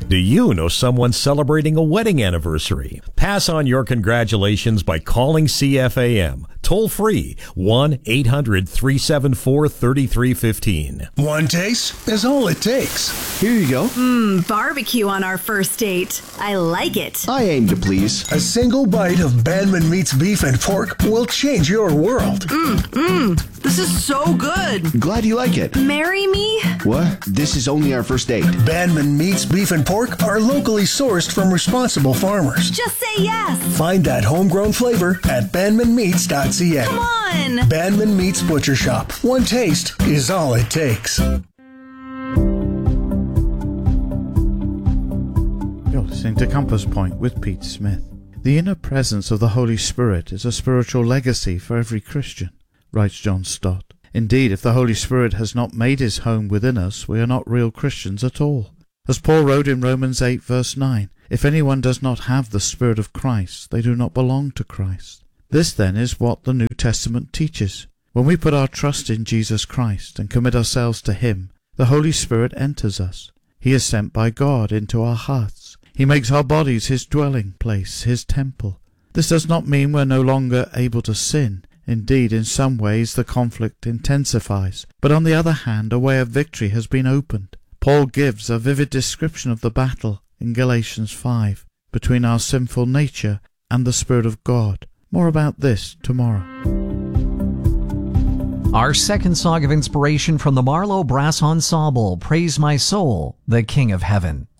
Do you know someone celebrating a wedding anniversary? Pass on your congratulations by calling CFAM. Toll free 1-800-374-3315. One taste is all it takes. Here you go. Barbecue on our first date. I like it. I aim to please. A single bite of Bandman Meats beef and pork will change your world. This is so good. Glad you like it. Marry me? What? This is only our first date. Bandman Meats beef and pork are locally sourced from responsible farmers. Just say yes. Find that homegrown flavor at bandmanmeats.ca. Come on. Bandman Meats Butcher Shop. One taste is all it takes. You're listening to Compass Point with Pete Smith. The inner presence of the Holy Spirit is a spiritual legacy for every Christian, writes John Stott. Indeed, if the Holy Spirit has not made his home within us, we are not real Christians at all. As Paul wrote in Romans 8 verse 9, if anyone does not have the Spirit of Christ, they do not belong to Christ. This then is what the New Testament teaches. When we put our trust in Jesus Christ and commit ourselves to him, the Holy Spirit enters us. He is sent by God into our hearts. He makes our bodies his dwelling place, his temple. This does not mean we're no longer able to sin. Indeed, in some ways the conflict intensifies, but on the other hand, a way of victory has been opened. Paul gives a vivid description of the battle in Galatians 5 between our sinful nature and the Spirit of God. More about this tomorrow. Our second song of inspiration from the Marlowe Brass Ensemble, Praise My Soul, the King of Heaven.